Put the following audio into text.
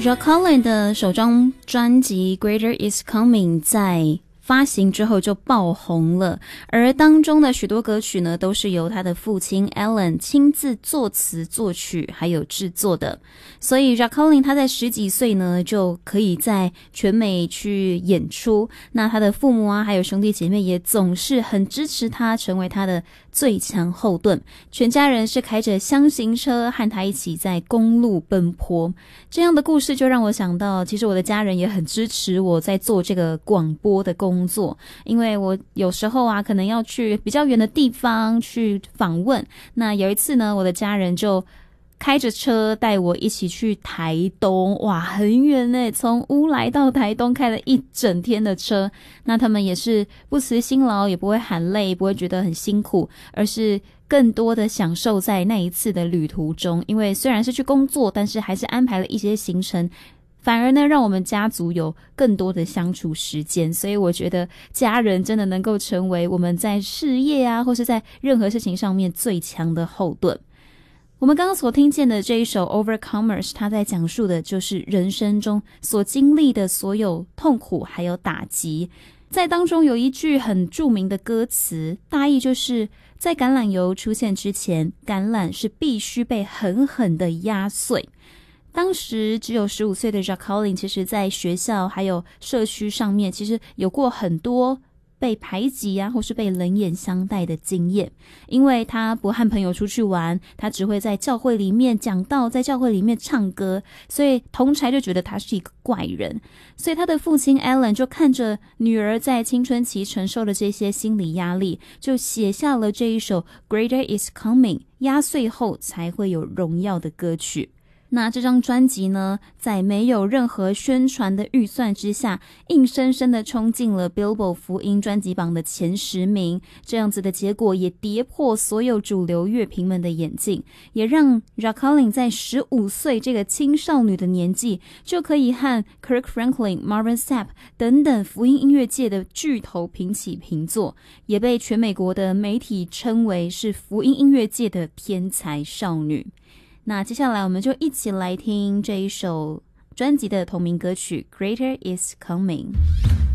Jacqueline 的首张专辑 Greater Is Coming 在发行之后就爆红了，而当中的许多歌曲呢，都是由他的父亲 Alan 亲自作词作曲还有制作的。所以 Jacqueline 他在10几岁呢，就可以在全美去演出。那他的父母啊，还有兄弟姐妹也总是很支持他，成为他的最强后盾。全家人是开着箱型车和他一起在公路奔波。这样的故事就让我想到，其实我的家人也很支持我在做这个广播的工作，因为我有时候啊，可能要去比较远的地方去访问。那有一次呢，我的家人就开着车带我一起去台东，哇，很远耶，从乌来到台东开了一整天的车。那他们也是不辞辛劳，也不会喊累，不会觉得很辛苦，而是更多的享受在那一次的旅途中。因为虽然是去工作，但是还是安排了一些行程，反而呢让我们家族有更多的相处时间。所以我觉得家人真的能够成为我们在事业啊，或是在任何事情上面最强的后盾。我们刚刚所听见的这一首 Overcomers， 它在讲述的就是人生中所经历的所有痛苦还有打击。在当中有一句很著名的歌词，大意就是在橄榄油出现之前，橄榄是必须被狠狠的压碎。当时只有15岁的 Jacqueline 其实在学校还有社区上面其实有过很多被排挤啊，或是被冷眼相待的经验。因为他不和朋友出去玩，他只会在教会里面讲道，在教会里面唱歌，所以同侪就觉得他是一个怪人。所以他的父亲 Alan 就看着女儿在青春期承受的这些心理压力，就写下了这一首 Greater Is Coming， 压碎后才会有荣耀的歌曲。那这张专辑呢，在没有任何宣传的预算之下，硬生生的冲进了 Billboard 福音专辑榜的前10名。这样子的结果也跌破所有主流乐评们的眼镜，也让 Jacqueline 在15岁这个青少女的年纪，就可以和 Kirk Franklin、Marvin Sapp 等等福音音乐界的巨头平起平坐，也被全美国的媒体称为是福音音乐界的天才少女。那接下来我们就一起来听这一首专辑的同名歌曲 Greater Is Coming。